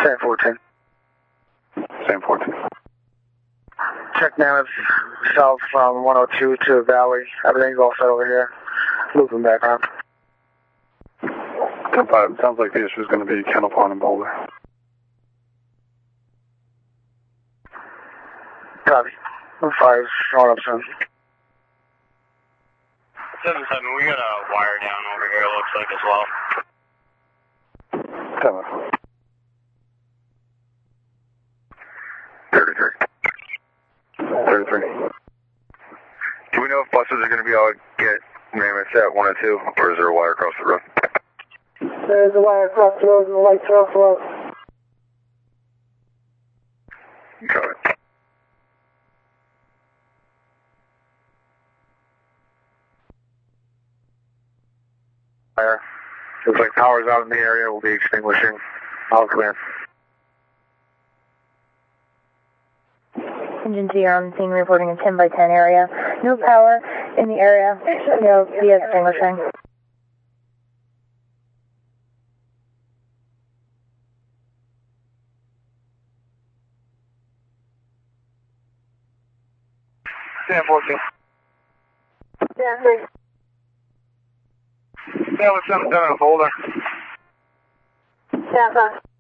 San 14. San 14. Check now, it's south from 102 to Valley. Everything's all set over here. Looping back around. Sounds like the issue is going to be Kennel Pond and Boulder. Copy. Fire's showing up soon. 7-7, we got a wire down over here, looks like, as well. 7. 33. 33. Do we know if buses are going to be able to get Mammoth at 102, or is there a wire across the road? There's a wire across the road and the lights are off the road. Got it. Fire. Looks like power's out in the area. We'll be extinguishing. All clear. Engine 2, you're on the scene reporting a 10 by 10 area. No power in the area. No, be extinguishing. San 14. Yeah, 3. Yeah, with 7-7 in a folder. Yeah, 5.